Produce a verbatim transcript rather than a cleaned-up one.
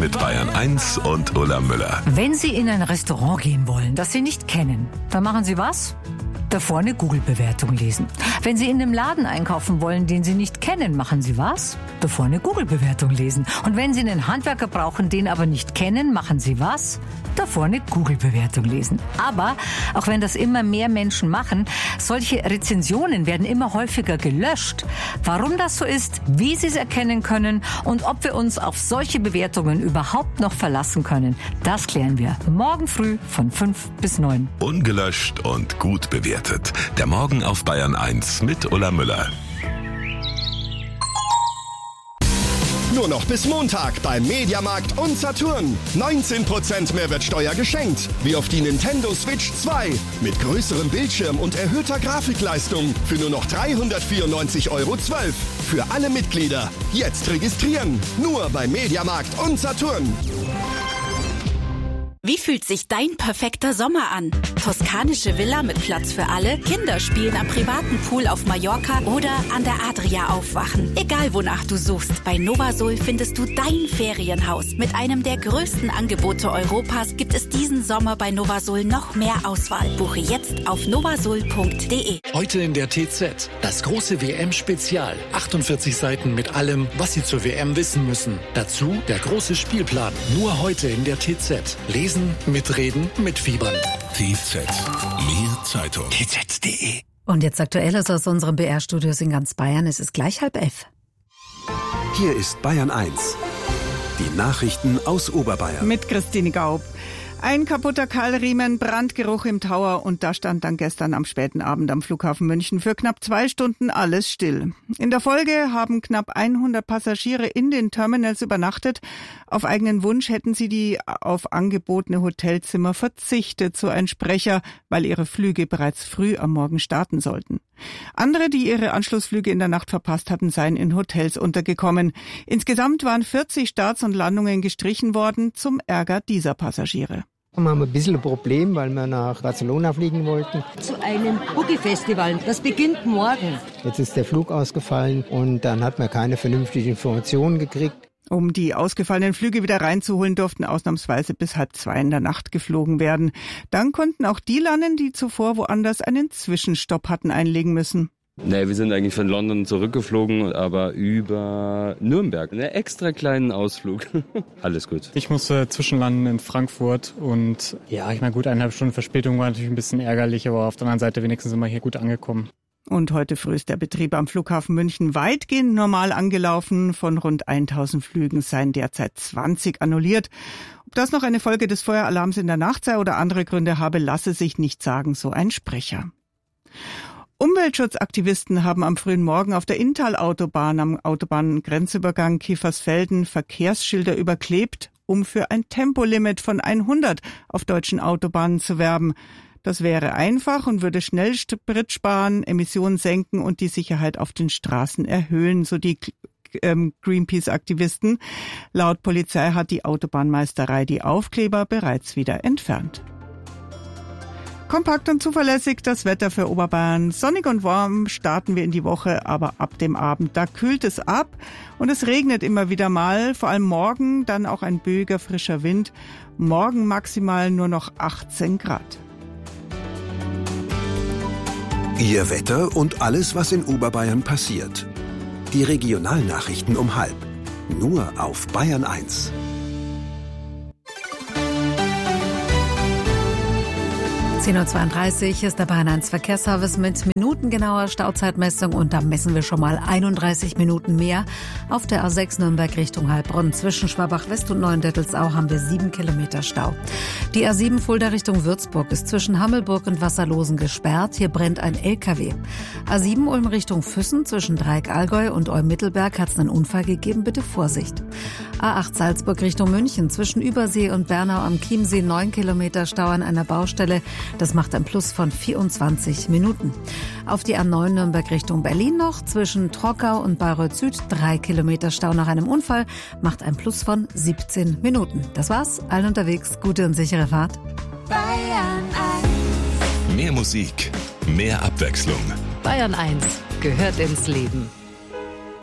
mit Bayern eins und Ulla Müller. Wenn Sie in ein Restaurant gehen wollen, das Sie nicht kennen, dann machen Sie was? Davor eine Google-Bewertung lesen. Wenn Sie in einem Laden einkaufen wollen, den Sie nicht kennen, machen Sie was? Davor eine Google-Bewertung lesen. Und wenn Sie einen Handwerker brauchen, den aber nicht kennen, machen Sie was? Davor eine Google-Bewertung lesen. Aber, auch wenn das immer mehr Menschen machen, solche Rezensionen werden immer häufiger gelöscht. Warum das so ist, wie Sie es erkennen können und ob wir uns auf solche Bewertungen überhaupt noch verlassen können, das klären wir morgen früh von fünf bis neun. Ungelöscht und gut bewertet. Der Morgen auf Bayern eins mit Ulla Müller. Nur noch bis Montag beim Mediamarkt und Saturn. neunzehn Prozent Mehrwertsteuer geschenkt. Wie auf die Nintendo Switch zwei. Mit größerem Bildschirm und erhöhter Grafikleistung. Für nur noch dreihundertvierundneunzig Euro zwölf. Für alle Mitglieder. Jetzt registrieren. Nur beim Mediamarkt und Saturn. Wie fühlt sich dein perfekter Sommer an? Toskanische Villa mit Platz für alle, Kinder spielen am privaten Pool auf Mallorca oder an der Adria aufwachen. Egal wonach du suchst, bei Novasol findest du dein Ferienhaus. Mit einem der größten Angebote Europas gibt es diesen Sommer bei Novasol noch mehr Auswahl. Buche jetzt auf novasol punkt de. Heute in der T Z, das große W M-Spezial. achtundvierzig Seiten mit allem, was Sie zur W M wissen müssen. Dazu der große Spielplan. Nur heute in der T Z. Lesen, mitreden, mitfiebern. T Z. Mehr Zeitung. T Z punkt de. Und jetzt Aktuelles aus unserem B R-Studios in ganz Bayern. Es ist gleich halb elf. Hier ist Bayern eins. Die Nachrichten aus Oberbayern. Mit Christine Gaub. Ein kaputter Keilriemen, Brandgeruch im Tower und da stand dann gestern am späten Abend am Flughafen München für knapp zwei Stunden alles still. In der Folge haben knapp hundert Passagiere in den Terminals übernachtet. Auf eigenen Wunsch hätten sie die auf angebotene Hotelzimmer verzichtet, so ein Sprecher, weil ihre Flüge bereits früh am Morgen starten sollten. Andere, die ihre Anschlussflüge in der Nacht verpasst hatten, seien in Hotels untergekommen. Insgesamt waren vierzig Starts und Landungen gestrichen worden, zum Ärger dieser Passagiere. Wir haben ein bisschen ein Problem, weil wir nach Barcelona fliegen wollten. Zu einem Boogie-Festival. Das beginnt morgen. Jetzt ist der Flug ausgefallen und dann hat man keine vernünftige Informationen gekriegt. Um die ausgefallenen Flüge wieder reinzuholen, durften ausnahmsweise bis halb zwei in der Nacht geflogen werden. Dann konnten auch die landen, die zuvor woanders einen Zwischenstopp hatten einlegen müssen. Nee, wir sind eigentlich von London zurückgeflogen, aber über Nürnberg. Einen extra kleinen Ausflug. Alles gut. Ich musste zwischenlanden in Frankfurt und ja, ich meine gut, eineinhalb Stunden Verspätung war natürlich ein bisschen ärgerlich, aber auf der anderen Seite wenigstens sind wir hier gut angekommen. Und heute früh ist der Betrieb am Flughafen München weitgehend normal angelaufen. Von rund tausend Flügen seien derzeit zwanzig annulliert. Ob das noch eine Folge des Feueralarms in der Nacht sei oder andere Gründe habe, lasse sich nicht sagen, so ein Sprecher. Umweltschutzaktivisten haben am frühen Morgen auf der Inntal-Autobahn am Autobahngrenzübergang Kiefersfelden Verkehrsschilder überklebt, um für ein Tempolimit von hundert auf deutschen Autobahnen zu werben. Das wäre einfach und würde schnell Sprit sparen, Emissionen senken und die Sicherheit auf den Straßen erhöhen, so die ähm, Greenpeace-Aktivisten. Laut Polizei hat die Autobahnmeisterei die Aufkleber bereits wieder entfernt. Kompakt und zuverlässig das Wetter für Oberbayern. Sonnig und warm starten wir in die Woche, aber ab dem Abend, da kühlt es ab und es regnet immer wieder mal. Vor allem morgen dann auch ein böiger, frischer Wind. Morgen maximal nur noch achtzehn Grad. Ihr Wetter und alles, was in Oberbayern passiert. Die Regionalnachrichten um halb. Nur auf Bayern eins. zehn Uhr zweiunddreißig ist der Bayern eins Verkehrsservice mit minutengenauer Stauzeitmessung und da messen wir schon mal einunddreißig Minuten mehr. Auf der A sechs Nürnberg Richtung Heilbronn zwischen Schwabach-West und Neuendettelsau haben wir sieben Kilometer Stau. Die A sieben Fulda Richtung Würzburg ist zwischen Hammelburg und Wasserlosen gesperrt. Hier brennt ein L K W. A sieben Ulm Richtung Füssen zwischen Dreieck-Allgäu und Olm-Mittelberg hat es einen Unfall gegeben. Bitte Vorsicht. A acht Salzburg Richtung München zwischen Übersee und Bernau am Chiemsee neun Kilometer Stau an einer Baustelle. Das macht ein Plus von vierundzwanzig Minuten. Auf die A neun Nürnberg Richtung Berlin noch zwischen Trockau und Bayreuth Süd drei Kilometer Stau nach einem Unfall, macht ein Plus von siebzehn Minuten. Das war's. Allen unterwegs. Gute und sichere Fahrt. Bayern eins. Mehr Musik, mehr Abwechslung. Bayern eins gehört ins Leben.